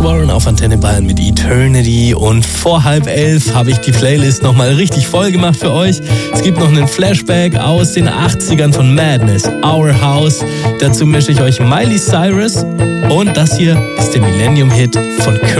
Warren auf Antenne Bayern mit Eternity und vor 10:30 habe ich die Playlist nochmal richtig voll gemacht für euch. Es gibt noch einen Flashback aus den 80ern von Madness, Our House. Dazu mische ich euch Miley Cyrus und das hier ist der Millennium-Hit von Kurt